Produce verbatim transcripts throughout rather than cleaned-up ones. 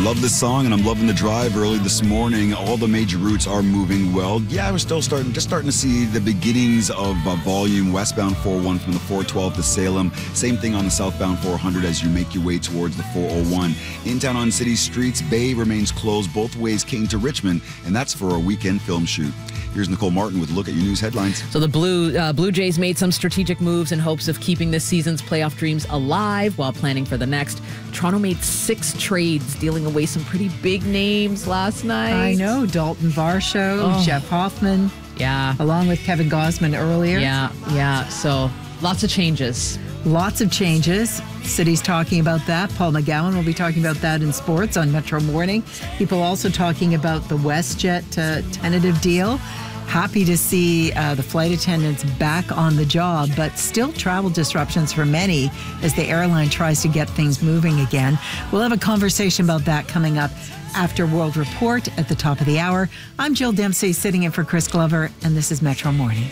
love this song, and I'm loving the drive early this morning. All the major routes are moving well. Yeah, we're still starting, just starting to see the beginnings of uh, volume. Westbound four oh one from the four twelve to Salem. Same thing on the southbound four hundred as you make your way towards the four oh one. In town on city streets, Bay remains closed both ways, King to Richmond, and that's for a weekend film shoot. Here's Nicole Martin with a look at your news headlines. So the Blue uh, Blue Jays made some strategic moves in hopes of keeping this season's playoff dreams alive while planning for the next. Toronto made six trades, dealing away some pretty big names last night. I know. Dalton Varsho, Oh. Jeff Hoffman, Yeah. along with Kevin Gosman earlier. Yeah, yeah. So lots of changes. Lots of changes. City's talking about that. Paul McGowan will be talking about that in sports on Metro Morning. People also talking about the WestJet uh, tentative deal. Happy to see uh, the flight attendants back on the job, but still travel disruptions for many as the airline tries to get things moving again. We'll have a conversation about that coming up after World Report at the top of the hour. I'm Jill Dempsey, sitting in for Chris Glover, and this is Metro Morning.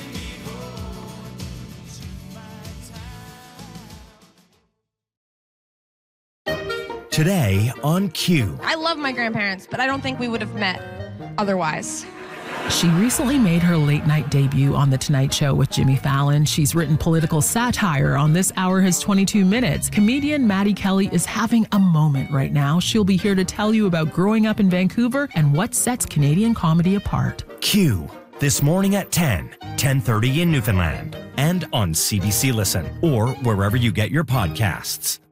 Today on Q. I love my grandparents, but I don't think we would have met otherwise. She recently made her late-night debut on The Tonight Show with Jimmy Fallon. She's written political satire on This Hour Has twenty-two minutes. Comedian Maddie Kelly is having a moment right now. She'll be here to tell you about growing up in Vancouver and what sets Canadian comedy apart. Q. This morning at ten, ten thirty in Newfoundland, and on C B C Listen, or wherever you get your podcasts.